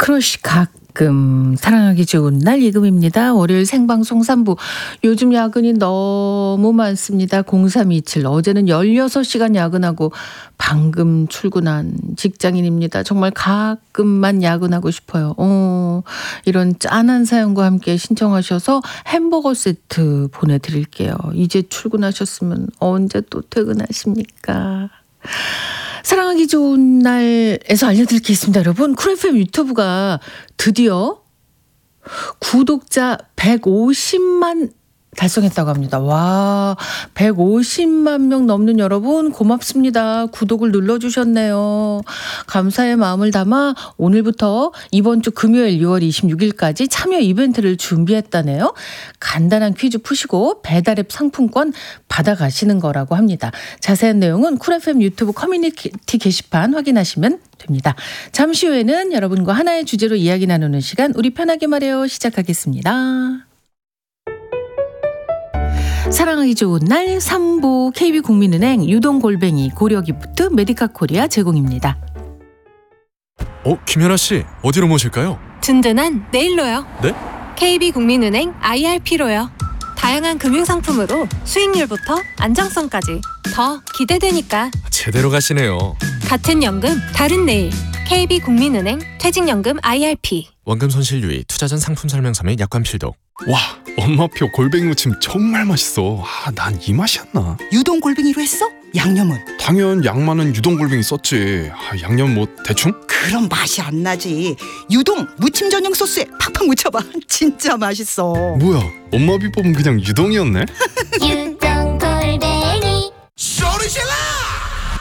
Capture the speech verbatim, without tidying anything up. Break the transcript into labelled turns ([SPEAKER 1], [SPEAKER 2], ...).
[SPEAKER 1] 크러쉬 가끔 사랑하기 좋은 날 이금입니다. 월요일 생방송 삼 부. 요즘 야근이 너무 많습니다. 공삼이칠 어제는 열여섯 시간 야근하고 방금 출근한 직장인입니다. 정말 가끔만 야근하고 싶어요. 어, 이런 짠한 사연과 함께 신청하셔서 햄버거 세트 보내드릴게요. 이제 출근하셨으면 언제 또 퇴근하십니까? 사랑하기 좋은 날에서 알려드릴 게 있습니다. 여러분, 쿨 에프엠 유튜브가 드디어 구독자 백오십만 달성했다고 합니다. 와, 백오십만 명 넘는 여러분 고맙습니다. 구독을 눌러주셨네요. 감사의 마음을 담아 오늘부터 이번 주 금요일 유월 이십육일까지 참여 이벤트를 준비했다네요. 간단한 퀴즈 푸시고 배달앱 상품권 받아가시는 거라고 합니다. 자세한 내용은 쿨 에프엠 유튜브 커뮤니티 게시판 확인하시면 됩니다. 잠시 후에는 여러분과 하나의 주제로 이야기 나누는 시간, 우리 편하게 말해요 시작하겠습니다. 사랑하기 좋은 날 삼 부, 케이비국민은행 유동골뱅이 고려기프트 메디카 코리아 제공입니다.
[SPEAKER 2] 어, 김연아 씨, 어디로 모실까요?
[SPEAKER 3] 든든한 내일로요.
[SPEAKER 2] 네?
[SPEAKER 3] 케이비국민은행 아이알피로요. 다양한 금융상품으로 수익률부터 안정성까지 더 기대되니까.
[SPEAKER 2] 제대로 가시네요.
[SPEAKER 3] 같은 연금, 다른 내일. 케이비국민은행 퇴직연금 아이알피.
[SPEAKER 2] 원금 손실 유의, 투자 전 상품 설명서 및 약관 필독.
[SPEAKER 4] 와, 엄마표 골뱅이 무침 정말 맛있어. 아, 난 이 맛이었나?
[SPEAKER 5] 유동 골뱅이로 했어? 양념은?
[SPEAKER 4] 당연 양 많은 유동 골뱅이 썼지. 아, 양념 뭐 대충?
[SPEAKER 5] 그럼 맛이 안 나지. 유동 무침 전용 소스에 팍팍 묻혀봐. 진짜 맛있어.
[SPEAKER 4] 뭐야, 엄마 비법은 그냥 유동이었네?
[SPEAKER 6] 유